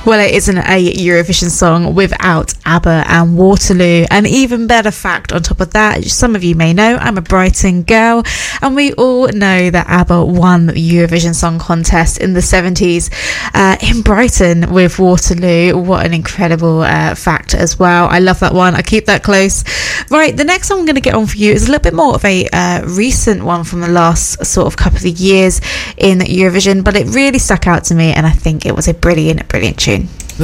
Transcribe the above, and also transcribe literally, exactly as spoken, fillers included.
Well, it isn't a Eurovision song without ABBA and Waterloo. An even better fact on top of that, some of you may know, I'm a Brighton girl, and we all know that ABBA won the Eurovision Song Contest in the seventies uh, in Brighton with Waterloo. What an incredible uh, fact as well. I love that one. I keep that close. Right, the next one I'm going to get on for you is a little bit more of a uh, recent one from the last sort of couple of years in Eurovision, but it really stuck out to me, and I think it was a brilliant, brilliant tune.